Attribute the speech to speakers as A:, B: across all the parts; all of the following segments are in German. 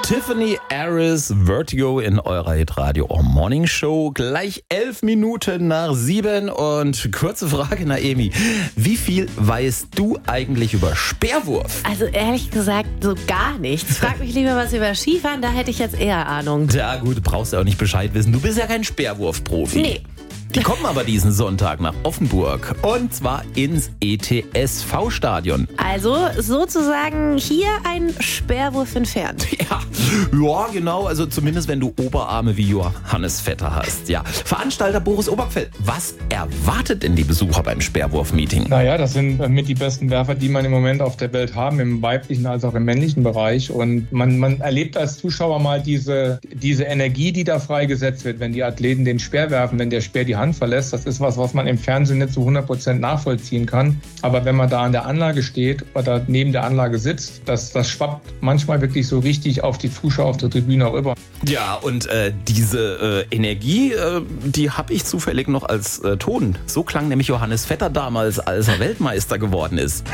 A: Tiffany Harris, Vertigo in eurer Hitradio Morning Show. Gleich 11 Minuten nach 7 und kurze Frage, Naemi. Wie viel weißt du eigentlich über Speerwurf?
B: Also ehrlich gesagt, so gar nichts. Frag mich lieber was über Skifahren, da hätte ich jetzt eher Ahnung.
A: Ja gut, brauchst ja auch nicht Bescheid wissen. Du bist ja kein Speerwurfprofi.
B: Nee.
A: Die kommen aber diesen Sonntag nach Offenburg und zwar ins ETSV-Stadion.
B: Also sozusagen hier ein Speerwurf entfernt.
A: Ja, genau. Also zumindest wenn du Oberarme wie Johannes Vetter hast. Ja. Veranstalter Boris Obergfell. Was erwartet denn die Besucher beim Speerwurf-Meeting?
C: Naja, das sind mit die besten Werfer, die man im Moment auf der Welt haben, im weiblichen als auch im männlichen Bereich. Und man erlebt als Zuschauer mal diese Energie, die da freigesetzt wird, wenn die Athleten den Speer werfen, wenn der Speer die Hand verlässt. Das ist was man im Fernsehen nicht zu 100% nachvollziehen kann. Aber wenn man da an der Anlage steht oder neben der Anlage sitzt, das schwappt manchmal wirklich so richtig auf die Zuschauer auf der Tribüne rüber.
A: Ja, und diese Energie, die habe ich zufällig noch als Ton. So klang nämlich Johannes Vetter damals, als er Weltmeister geworden ist.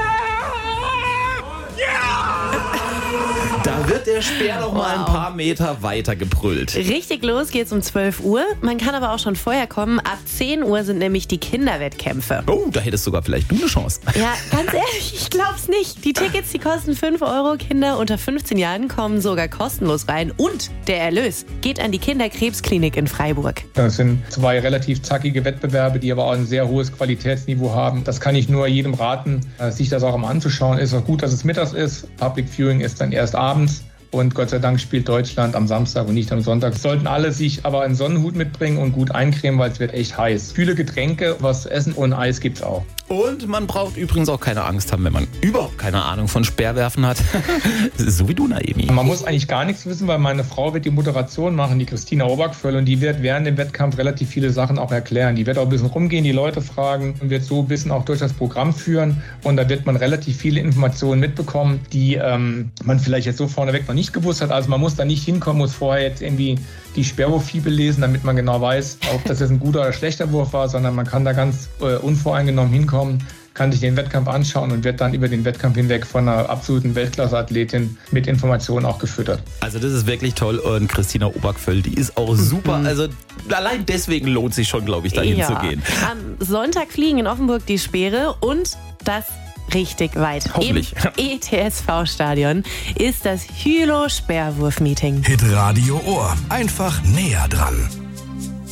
A: Da wird der Speer noch mal ein paar Meter weiter gebrüllt.
B: Richtig los geht's um 12 Uhr. Man kann aber auch schon vorher kommen. Ab 10 Uhr sind nämlich die Kinderwettkämpfe.
A: Oh, da hättest sogar vielleicht du eine Chance.
B: Ja, ganz ehrlich, ich glaub's nicht. Die Tickets, die kosten 5 Euro. Kinder unter 15 Jahren kommen sogar kostenlos rein. Und der Erlös geht an die Kinderkrebsklinik in Freiburg.
C: Das sind 2 relativ zackige Wettbewerbe, die aber auch ein sehr hohes Qualitätsniveau haben. Das kann ich nur jedem raten, sich das auch mal anzuschauen. Ist auch gut, dass es mittags ist. Public Viewing ist dann erst abends. Und Gott sei Dank spielt Deutschland am Samstag und nicht am Sonntag. Sollten alle sich aber einen Sonnenhut mitbringen und gut eincremen, weil es wird echt heiß. Kühle Getränke, was zu essen und Eis gibt's auch.
A: Und man braucht übrigens auch keine Angst haben, wenn man überhaupt keine Ahnung von Speerwerfen hat. So wie du, Naemi.
C: Man muss eigentlich gar nichts wissen, weil meine Frau wird die Moderation machen, die Christina Obergföll, und die wird während dem Wettkampf relativ viele Sachen auch erklären. Die wird auch ein bisschen rumgehen, die Leute fragen und wird so ein bisschen auch durch das Programm führen. Und da wird man relativ viele Informationen mitbekommen, die man vielleicht jetzt so vorneweg noch nicht gewusst hat. Also man muss da nicht hinkommen, muss vorher jetzt irgendwie die Speerwurf-Fibel lesen, damit man genau weiß, ob das jetzt ein guter oder schlechter Wurf war, sondern man kann da ganz unvoreingenommen hinkommen, kann sich den Wettkampf anschauen und wird dann über den Wettkampf hinweg von einer absoluten Weltklasse-Athletin mit Informationen auch gefüttert.
A: Also das ist wirklich toll und Christina Obergföll, die ist auch super. Also allein deswegen lohnt sich schon, glaube ich, dahin zu gehen.
B: Am Sonntag fliegen in Offenburg die Speere und das richtig weit.
A: Hoffentlich.
B: Im ETSV-Stadion ist das Hylo-Speerwurf-Meeting.
D: Hitradio Ohr. Einfach näher dran.